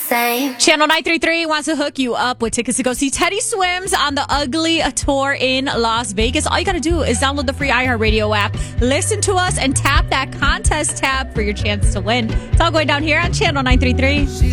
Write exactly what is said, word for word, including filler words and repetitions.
same. Channel nine three three wants to hook you up with tickets to go see Teddy Swims on the Ugly Tour in Las Vegas. All you got to do is download the free iHeartRadio app, listen to us, and tap that contest tab for your chance to win. It's all going down here on Channel nine three three.